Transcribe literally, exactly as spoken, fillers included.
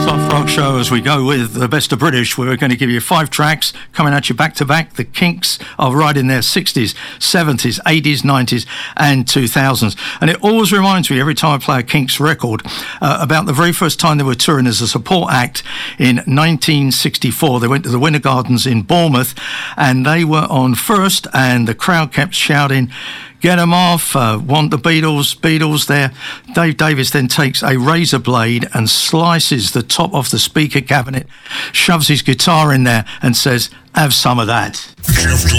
Soft Rock Show as we go with the best of British. We're going to give you five tracks coming at you back to back. The Kinks are right in their sixties, seventies, eighties, nineties and two thousands. And it always reminds me every time I play a Kinks record uh, about the very first time they were touring as a support act in nineteen sixty-four. They went to the Winter Gardens in Bournemouth and they were on first and the crowd kept shouting, "Get 'em off, uh, want the Beatles, Beatles there." Dave Davis then takes a razor blade and slices the top off the speaker cabinet, shoves his guitar in there and says, "Have some of that."